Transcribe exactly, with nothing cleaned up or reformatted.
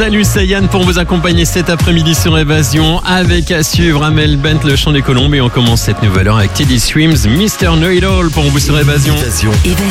Salut, c'est Yann pour vous accompagner cet après-midi sur Évasion avec à suivre Amel Bent, le chant des colombes, et on commence cette nouvelle heure avec Teddy Swims, mister Know It All pour vous sur Évasion. Évasion. Évasion.